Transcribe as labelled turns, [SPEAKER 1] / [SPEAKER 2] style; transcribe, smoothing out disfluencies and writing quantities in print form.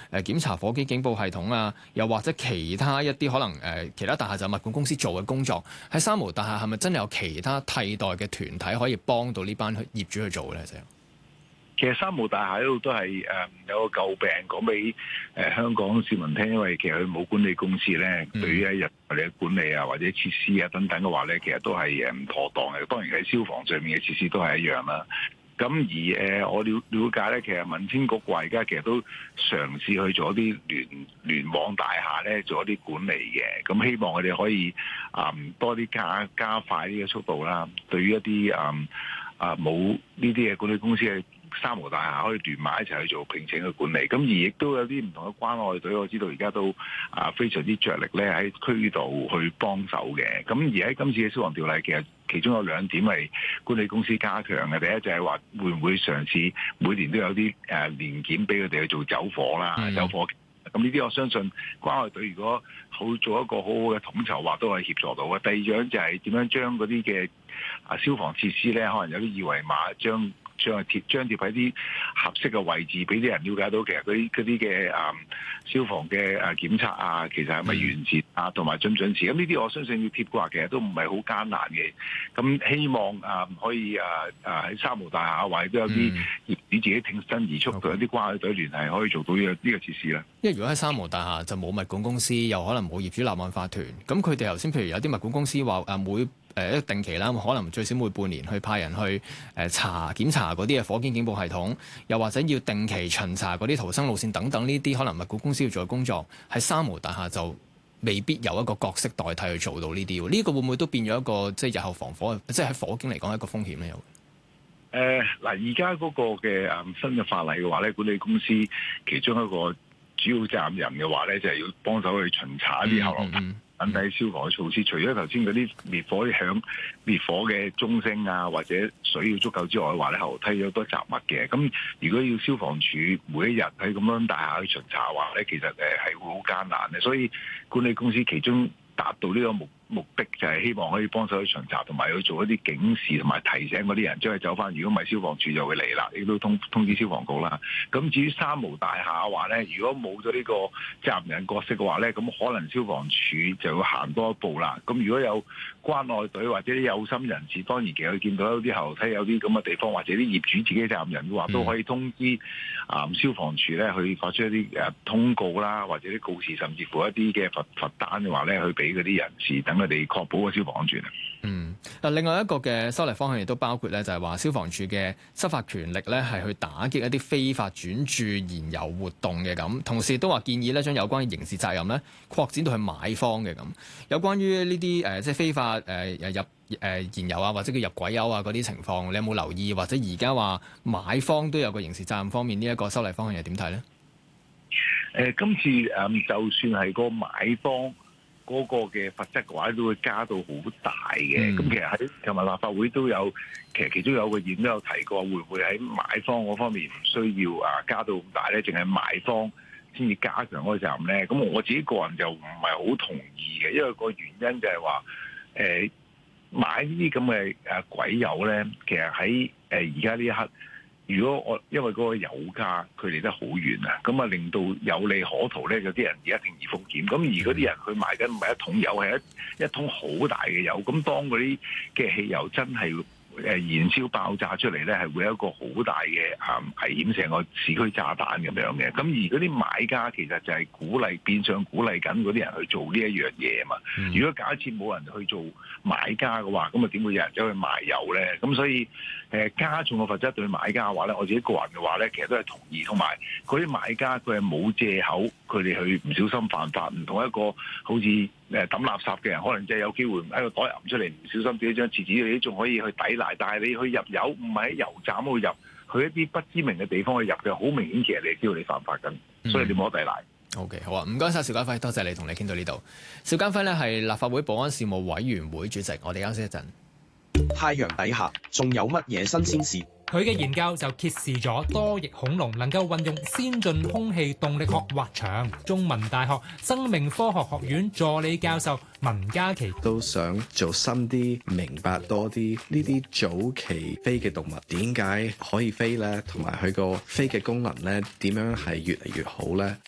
[SPEAKER 1] 檢查火警警報系統啊，又或者其他一啲可能其他大廈就物管公司做嘅工作，喺三無大廈係咪真係有其他替代嘅團體可以幫到呢班業主去做咧？
[SPEAKER 2] 其實三無大廈呢度都係有個詬病講俾香港市民聽，因為其實佢冇管理公司咧，對於一日或者管理啊或者設施啊等等嘅話咧，其實都係唔妥當嘅。當然喺消防上面嘅設施都係一樣啦。咁而我了解咧，其實民政局話而家其實都嘗試去做一啲聯網大廈咧，做一啲管理嘅。咁希望佢哋可以多啲加快呢個速度啦。對於一啲冇呢啲嘅管理公司嘅三無大廈可以聯埋一齊去做聘請嘅管理，咁而亦都有啲唔同嘅關愛隊，我知道而家都非常之着力咧喺區度去幫手嘅。咁而喺今次嘅消防條例，其中有2點係管理公司加強嘅。第一就係話會唔會嘗試每年都有啲年檢俾佢哋去做走火啦，走火。咁呢啲我相信關愛隊如果做一個好好嘅統籌話，都可以協助到嘅。第二樣就係點樣將嗰啲嘅消防設施咧，可能有啲二維碼張貼喺啲合適嘅位置，俾啲人了解到其實嗰啲嘅消防嘅檢測啊，其實係咪完善啊，同埋準唔準時？咁呢啲我相信要貼嘅話，其實都唔係好艱難嘅。咁希望可以喺三無大廈或者都有啲業主自己挺身而出，同一啲關愛隊聯繫，可以做到呢個設施啦。
[SPEAKER 1] 因為如果喺三無大廈就冇物管公司，又可能冇業主立案法團，咁佢哋頭先譬如有啲物管公司話一定期啦，可能最少每半年去派人去檢查嗰啲嘅火警警報系統，又或者要定期巡查嗰啲逃生路線等等，呢啲可能物管公司要做嘅工作，喺三無大廈就未必有一個角色代替去做到呢啲。呢個會唔會都變咗一個即係日後防火，即係喺火警嚟講一個風險咧？又
[SPEAKER 2] 而家嗰個嘅新嘅法例嘅話咧，管理公司其中一個主要責任嘅話咧，就係要幫手去巡查一啲後樓等等消防嘅措施。除咗頭先嗰啲滅火嘅鐘聲啊，或者水要足夠之外嘅話咧，後樓梯有好多雜物嘅。咁如果要消防處每一日喺咁樣大廈去巡查嘅話咧，其實係會好艱難嘅。所以管理公司其中達到呢個目的就係希望可以幫手去巡查，同埋去做一啲警示同埋提醒嗰啲人將佢走翻。如果唔係消防處就會嚟啦，亦都通知消防局啦。咁至於三無大廈嘅話咧，如果冇咗呢個責任人角色嘅話咧，咁可能消防處就要行多一步啦。咁如果有關愛隊或者啲有心人士，當然其實佢見到有啲後樓梯有啲咁嘅地方，或者啲業主自己責任人嘅話，都可以通知消防處咧去發出一啲通告啦，或者啲告示，甚至乎一啲嘅罰單嘅話咧，去俾嗰啲人士等佢哋確保個消防安全。
[SPEAKER 1] 另外一個嘅修例方向亦都包括咧，就係話消防處嘅執法權力咧，係去打擊一啲非法轉注燃油活動嘅咁。同時都話建議咧，將有關嘅刑事責任咧擴展到去買方嘅咁。有關於呢啲即係非法入燃油啊，或者叫入軌油啊嗰啲情況，你有冇留意？或者而家話買方都有個刑事責任方面呢一個修例方向又點睇咧？
[SPEAKER 2] 今次就算係個買方嗰個嘅罰則嘅話，都會加到好大嘅。咁其實喺琴日立法會都有，其中有個議員都有提過，會唔會喺買方嗰方面唔需要加到咁大咧？淨係賣方先至加強嗰個責任咧？咁我自己個人就唔係好同意嘅，因為個原因就係話買呢啲咁嘅軌油咧，其實喺而家呢一刻。如果因為嗰個油價佢離得好遠啊，咁啊令到有利可圖咧，有啲人而家鋌而走險。咁而嗰啲人佢買緊唔係一桶油，係一桶好大嘅油。咁當嗰啲嘅汽油真係燃燒爆炸出嚟咧，係會有一個好大嘅危險，成個市區炸彈咁樣嘅。咁而嗰啲買家其實就係變相鼓勵緊嗰啲人去做呢一樣嘢啊嘛。如果假設冇人去做買家嘅話，咁啊點會有人走去賣油咧？咁所以加重個罰則對買家嘅話咧，我自己個人嘅話咧，其實都係同意。同埋嗰啲買家佢係冇藉口，佢哋去唔小心犯法，唔同一個好似抌垃圾嘅人，可能真係有機會喺個袋揞出嚟，唔小心跌咗張廁紙，你仲可以去抵賴。但係你去入油，唔係喺油站嗰度入，去一啲不知名嘅地方去入嘅，好明顯其實你知道你犯法緊，所以你冇得抵賴。
[SPEAKER 1] OK， 好啊，唔該晒邵家輝，多謝你同你傾到呢度。邵家輝呢係立法會保安事務委員會主席，我哋休息一陣。
[SPEAKER 3] 太陽底下仲有乜嘢新鮮事？
[SPEAKER 4] 佢嘅研究就揭示咗多翼恐龍能夠運用先進空氣動力學滑翔。中文大學生命科學學院助理教授文嘉琪
[SPEAKER 5] 都想做深啲，明白多啲呢啲早期飛嘅動物點解可以飛呢？同埋佢個飛嘅功能呢點樣係越嚟越好呢？